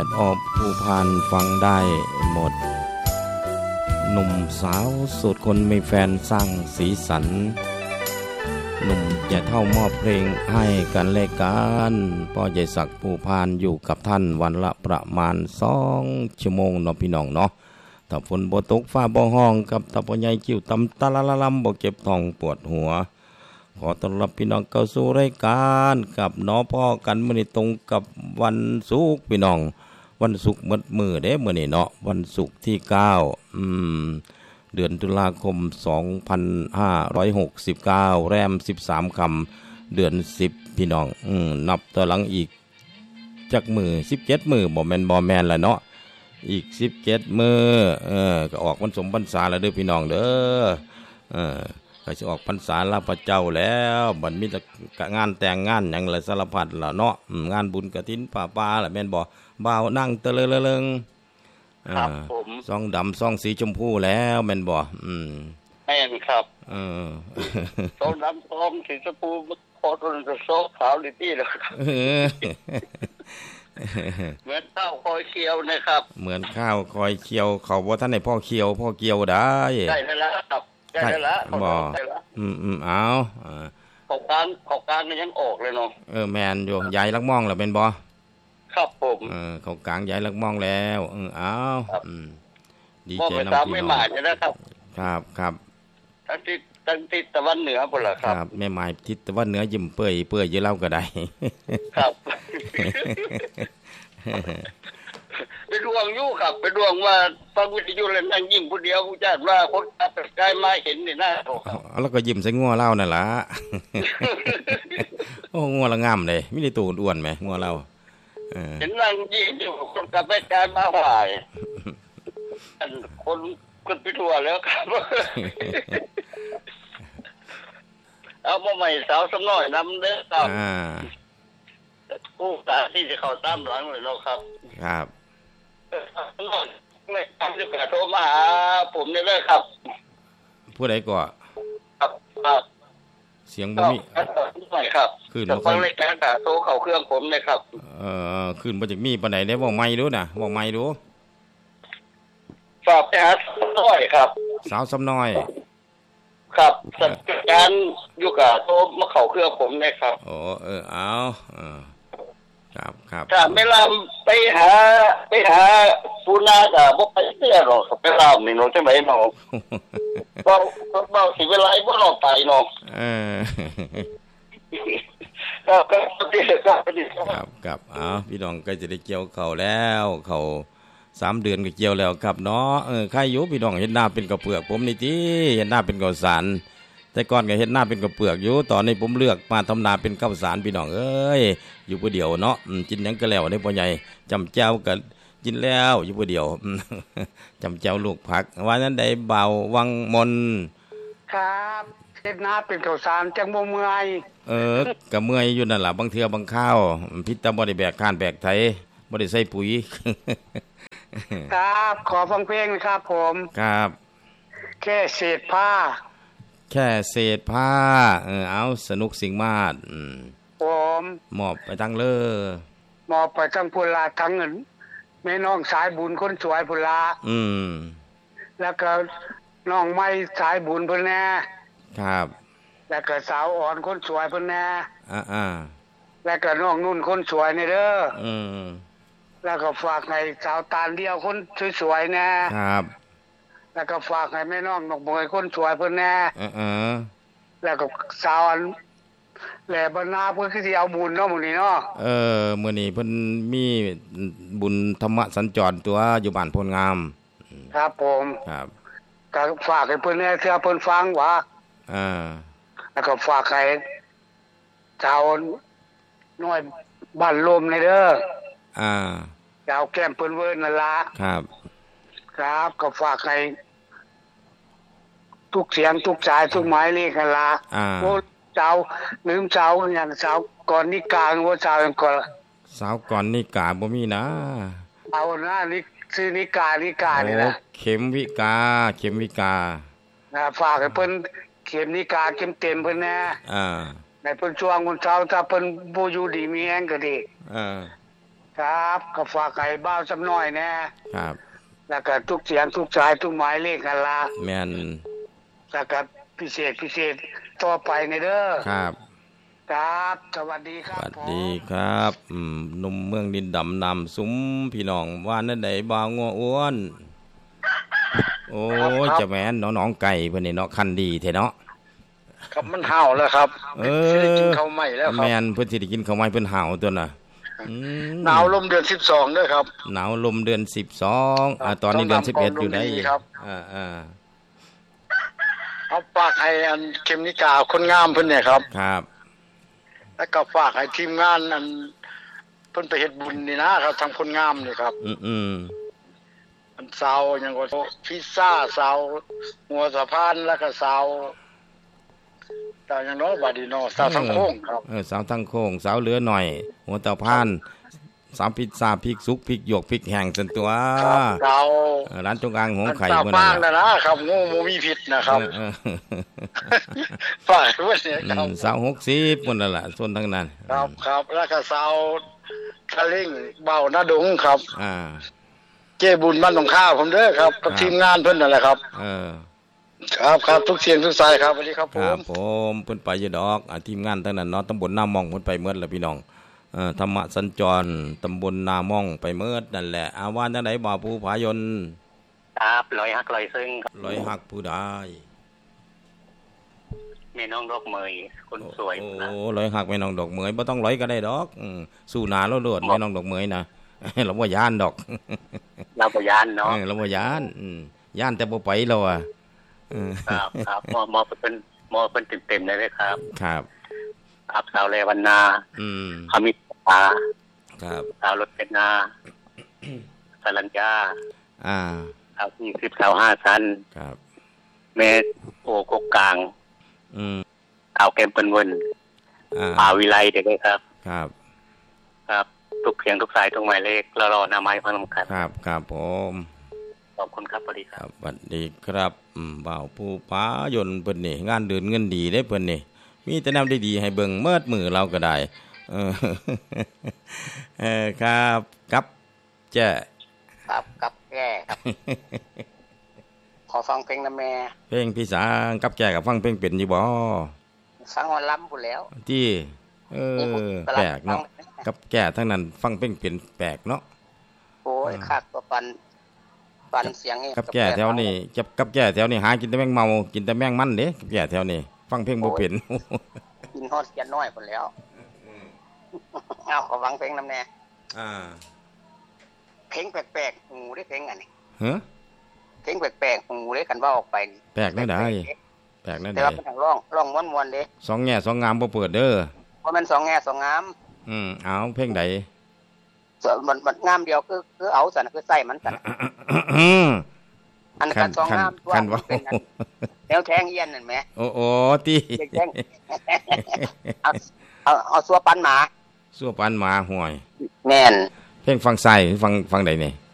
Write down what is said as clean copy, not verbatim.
ออกผู้พานฟังได้หมดหนุ่มสาวสุดคนมีแฟนสร้างสีสันหนุ่มอย่าเท่ามอบเพลงให้กันและกันพ่อใหญ่ศักดิ์ผู้พานอยู่กับท่านวันละประมาณ2 ชั่วโมงเนาะพี่น้องเนาะถ้าฝนบ่ตกฟ้าบ่ห้องกับตาพ่อใหญ่จิ้วตำตะละละลำบ่เจ็บท้องปวดหัวขอต้อนรับพี่น้องเข้าสู่รายการกับน้อพ่อกันมื้อนี้ตรงกับวันศุกร์พี่น้องวันศุกร์มื้อเด้มื้อนี้เนาะวันศุกร์ที่9เดือนตุลาคม2569แรม13ค่ำเดือน10พี่น้องนับต่อหลังอีกจักมื้อ17มื้อบ่แม่นล่ะเนาะอีก17มื้อก็ออกวันสมพรรษาแล้วเด้อพี่น้องเด้อก็สิออกพรรษาลาพระเจ้าแล้วบัดมีแต่งานแต่งงานหยังละสารพัดล่ะเนาะงานบุญกฐินผ้าป่าล่ะแม่นบ่บ่าวนั่งตะเลิงครับผมซองดำซองสีชมพูแล้วแม่นบ่แม่นครับซองดำซองสีชมพูพอตนจะซองขาวลิตี้แล้วครับเหมือนข้าวคอยเคียวนะครับเหมือนข้าวคอยเคียวเขาบ่ทันได้พ่อเคียวพ่อเกี่ยวได้ได้แล้วครับได้แล้วบ่เอาของกลางยังออกเลยเนาะแม่นอยู่ยายลักมองแล้วแม่นบ่ครับผมเขากลางยายลักมองแล้วเอาดีใจนำพี่น้องไม่หมายนะครับครับทั้งทิศตะวันเหนือพุ่นล่ะครับแม่หมายทิศตะวันเหนือยิ้มเปื่อยอยู่เล่าก็ได้ครับไปดวงอยู่ครับไปดวงว่าฟังวิทยุแล้วนั่งยิ้มผู้เดียวผู้ญาติว่าคนตาใกล้มาเห็นนี่นะแล้วก็ยิ้มใส่งัวเล่านั่นล่ะโอ้งัวละงามเลยมีแต่ตัวอ้วนๆมั้ยงัวเล่าเห็นนั่งยิ้มอยู่คนกับไปการมาหวายคนไปทั่วแล้วครับเอาบ่ใหม่สาวสำน้อยนำเด้อครับผู้ตาที่จะเข้าตามหลังเลยเนาะครับครับไม่ทำจะกระโทรมาหาผมนี่เลยครับผู้ใดก่อครับเสียงบ่มีไม่ครับขึ้นบ่ค่อยเลยการโทรเข้าเครื่องผมเลยครับขึ้นบ่จักมีปานใดได้เว้าใหม่ดูน่ะเว้าใหม่ดูฝากไปหาน้อยครับสาวสำน้อยครับจัดการอยู่กับโทรมาเข้าเครื่องผมเลยครับเอาครับถ้าไม่ลำไปหาปูนาก็บ่ไปเสียหรอกไปลำนี่เนาะจังได๋เนาะบ่สิเวลาบ่รอไปเนาะครับพี่น้องก็จะได้เกี่ยวข้าวแล้วเขา3 เดือนก็เกี่ยวแล้วครับเนาะใครอยู่พี่น้องเฮ็ดหน้าเป็นกระเปลือกผมนี่ติเฮ็ดหน้าเป็นข้าวสารแต่ก่อนก็เฮ็ดหน้าเป็นกระเปลือกอยู่ตอนนี้ผมเลือกมาทำนาเป็นข้าวสารพี่น้องเอ้ยอยู่ผู้เดียวเนาะกินหยังก็แล้วได้พ่อใหญ่จำแจ่วก็กินแล้วอยู่ผู้เดียวจำแจ่วลูกผักว่านั้นได้เบาวังมนครับเฮ็ดนาเป็นข้าวสารจังบ่เมื่อยก็เมื่อยอยู่นั่นล่ะบางเทื่อบางคราวพิษตะบ่ได้แบกคานแบกไถบ่ได้ใส่ปุ๋ยครับขอฟังเพลงนะครับผมครับแค่เศษผ้าเอาสนุกสิ่งมาดผมมอบไปทั้งมอบไปทั้งพุ่นละทั้งเงินแม่น้องสายบุญคนสวยพุ่นละแล้วก็น้องไม้สายบุญเพิ่นแน่ครับแล้วก็สาวอ่อนคนสวยเพิ่นแน่แล้วก็น้องนุ่นคนสวยนี่เด้อแล้วก็ฝากให้สาวตาลเดียวคนสวยๆนะครับแล้วก็ฝากให้แม่น้องนกบอยคนสวยเพิ่นแน่แล้วก็สาวแหล่บรรณาเพิ่นคือสิเอาบุญเนาะมื้อนี้เนาะมื้อนี้เพิ่นมีบุญธรรมสัญจรตัวอยู่บ้านโพนงามครับผมครับก็ฝากให้เพิ่นแน่เทื่อเพิ่นฟังว่าแล้วก็ฝากให้ชาวน้อยบ้านลมนี่เด้อจะเอาแก้มเพิ่นเวิ้นนั่นล่ะครับก็ฝากให้ทุกเสียงทุกสายทุกหมายเลขนั่นล่ะโอ้เจ้าลืมเจ้าอย่างสาวก่อนนิกาว่าสาวอย่างก่อนสาวก่อนนิกาบ่มีนะเอานะนี่ชื่อนิกานี่ล่ะเข็มวิกาฝากให้เพิ่นเข็มนิกาเข็มเต็มเพิ่นแน่ให้เพิ่นช่วงคนเช้าถ้าเพิ่นบ่อยู่ดีมีแรงก็ดีคครับก็ฝากไก่บ้าวจำน้อยแน่ครับแล้วก็ทุกเสียงทุกสายทุกหมายเลขกันละแม่นแล้วก็พิเศษต่อไปในเด้อครับครับสวัสดีครับสวัสดีครับหนุ่มเมืองดินดำนำซุ้มพี่น้องว่านั่นใดบ่าวงัวอ้วนโอ้ยจะแม่นน้องไก่เพิ่นนี่เนาะคันดีแท้เนาะครับมันห่าวแล้วครับสิได้กินข้าวใหม่แล้วครับแม่นเพิ่นสิได้กินข้าวใหม่เพิ่นห่าวตัวน่ะหนาวลมเดือน12ด้วยครับหนาวลมเดือน12ตอนนี้เดือน11อยู่ได้ครับเอาฝากให้อันเข็มนิกาคนงามเพิ่นเนี่ยครับครับแล้วก็ฝากให้ทีมงานอันเพิ่นไปเฮ็ดบุญนี่นะครับทำคนงามนี่ครับอันสาวหยังก็พิซซ่าสาวหัวสะพานแล้วก็สาวแต่ยังน้อยบาดีเนาะสาวทั้งโค้งครับสาวทั้งโค้งสาวเหลือหน่อยหัวเตาพานสามพิซซ่าพริกสุกพริกหยวกพริกแห้งจนตัวร้านจงอางหงไข่เมื่อนั้นนะครับงูมีพิษนะครับฝากไว้เนี่ยครับสาว60พุ่นนั่นล่ะส่วนทั้งนั้นครับแล้วก็สาวทะลิ่งเบ้าหน้าดงครับเจ้บุญบ้านหนองข้าวผมเด้อครับกับทีมงานเพิ่นนั่นแหละครับครับทุกเสียงทุกสายครับสวัสดีครับผมเพิ่นไปอยู่ดอกทีมงานทั้งนั้นเนาะตำบลนามองเพิ่นไปหมดแล้วพี่น้องธรรมะสัญจรตำบลนามองไปเมิดนั่นแหละอาวานจังได๋บ่าวผู้ผายนครับลอยฮักลอยซึ้งลอยฮักผู้ใดแม่น้องดอกเหมยคนสวยนะโอ้ลอยฮักแม่น้องดอกเหมยบ่ต้องลอยก็ได้ดอกสู้หน้าโลดแม่น้องดอกเหมยนะเราบ่ย่านดอกเราบ่ย่านเนาะเราบ่ย่านย่านแต่บ่ไปแล้วอ่ะครับมอเป็นเต็มๆเลยครับครับครับสาวเลวันนาขมิตาครับสาวรถเป็นนาสรัญญาสาว20สาว5ชั้นครับแม่โอกกกลางสาวแก้มเปิ้นวนป่าวิไลเด้อครับครับทุกเพียงทุกสายทุกหมายเลขรอหน้าไม้พนมกันครับผมขอบคุณครับสวัสดีครับสวัสดีครับบ่าวผู้ผายนเพิ่นนี่งานเดือนเงินดีเด้เพิ่นนี่มีแต่แนวดีๆให้เบิ่งเมิดมือเราก็ได้ครับกับแจ้ครับกับแก้ครับขอฟังเพลงนะแม่เพลงพี่สากับแจ้กับฟังเพลงเป็นอยู่บ่ฟังวันล้ำพุ่นแล้วที่แปลกเนาะกับแก้ทั้งนั้นฟังเพลงเป็นแปลกเนาะโอ้ยคักตัวปันเสียงนี่กับแก้แถวนี้กับแก้แถวนี้หากินแต่แมงเมากินแต่แมงมันเด้กับแก้แถวนี้ฟังเพลงบ่เป็นกินฮอดเสียน้อยพุ่นแล้วเอาขอฟังเพลงนำแน่เพลงแปลกๆหูได้เพลงอันนี้เพลงแปลกๆหูได้กันว่าออกไปแปลกได้แปลกได้แต่ว่าเป็นทางร้องม่วนๆเด้สองแง่สองงามบ่เปิดเด้อบ่แม่นสองแง่สองงามเอาเพลงใดมันงามเดียวคือเอาซั่นคือใส่มันซั่นอันกันสองงามตัวเป็นแนวแทงเอียนนั่นแหมโอ้ติเอาซัวปันหมาห่วยแม่นเพลงฟังซ้ายฟังใดนี่